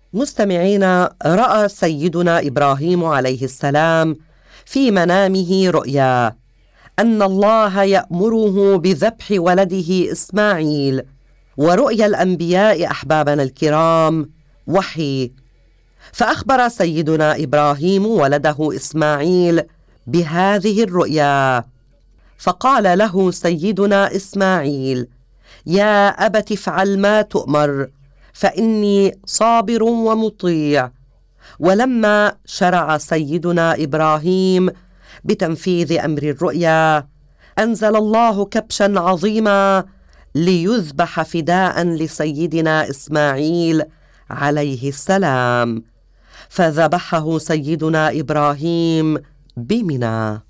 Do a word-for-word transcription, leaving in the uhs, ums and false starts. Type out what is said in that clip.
مستمعين، رأى سيدنا إبراهيم عليه السلام في منامه رؤيا أن الله يأمره بذبح ولده إسماعيل، ورؤيا الأنبياء أحبابنا الكرام وحي. فأخبر سيدنا إبراهيم ولده إسماعيل بهذه الرؤيا، فقال له سيدنا إسماعيل: يا أبت افعل ما تؤمر، فإني صابر ومطيع. ولما شرع سيدنا إبراهيم بتنفيذ أمر الرؤيا، أنزل الله كبشا عظيما ليذبح فداء لسيدنا إسماعيل عليه السلام، فذبحه سيدنا إبراهيم بمنى.